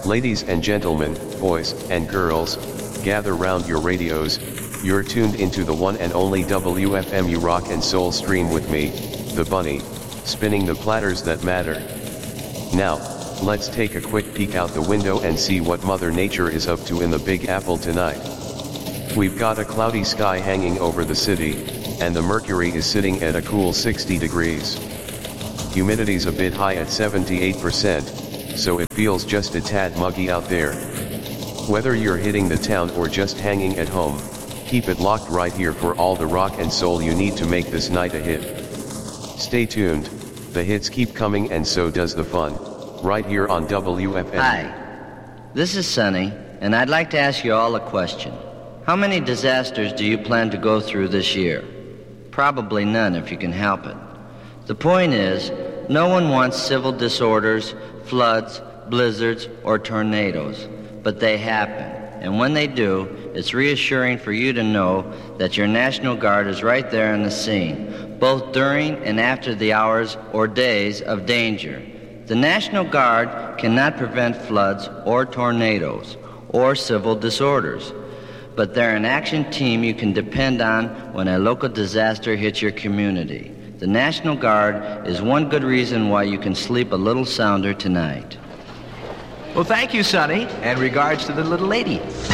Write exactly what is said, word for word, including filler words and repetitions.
Ladies and gentlemen, boys and girls, gather round your radios. You're tuned into the one and only W F M U Rock and Soul stream with me, the Bunny, spinning the platters that matter. Now, let's take a quick peek out the window and see what Mother Nature is up to in the Big Apple tonight. We've got a cloudy sky hanging over the city, and the mercury is sitting at a cool sixty degrees. Humidity's a bit high at seventy-eight percent, so it feels just a tad muggy out there. Whether you're hitting the town or just hanging at home, keep it locked right here for all the rock and soul you need to make this night a hit. Stay tuned, the hits keep coming and so does the fun, right here on W F M. Hi, this is Sonny, and I'd like to ask you all a question. How many disasters do you plan to go through this year? Probably none if you can help it. The point is, no one wants civil disorders, floods, blizzards, or tornadoes, but they happen. And when they do, it's reassuring for you to know that your National Guard is right there on the scene, both during and after the hours or days of danger. The National Guard cannot prevent floods or tornadoes or civil disorders, but they're an action team you can depend on when a local disaster hits your community. The National Guard is one good reason why you can sleep a little sounder tonight. Well, thank you, Sonny, and regards to the little lady.